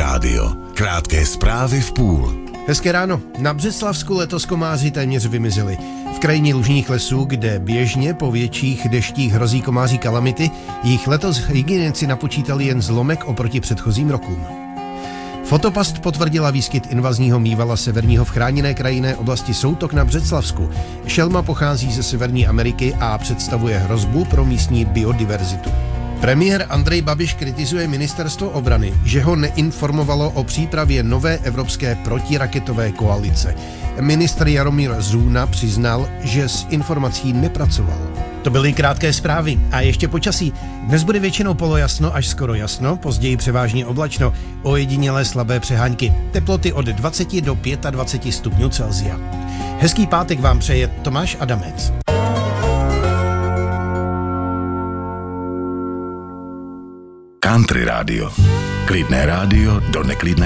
rádio. Krátké zprávy v půl. Hezké ráno. Na Břeclavsku letos komáři téměř vymizeli. V krajině lužních lesů, kde běžně po větších deštích hrozí komáří kalamity, jich letos hygienici napočítali jen zlomek oproti předchozím rokům. Fotopast potvrdila výskyt invazního mývala severního v chráněné krajinné oblasti Soutok na Břeclavsku. Šelma pochází ze Severní Ameriky a představuje hrozbu pro místní biodiverzitu. Premiér Andrej Babiš kritizuje ministerstvo obrany, že ho neinformovalo o přípravě nové evropské protiraketové koalice. Ministr Jaromír Zůna přiznal, že s informací nepracoval. To byly krátké zprávy a ještě počasí. Dnes bude většinou polojasno až skoro jasno, později převážně oblačno, ojedinělé slabé přehánky. Teploty od 20 do 25 stupňů Celsia. Hezký pátek vám přeje Tomáš Adamec. Country rádio. Klidné rádio do neklidné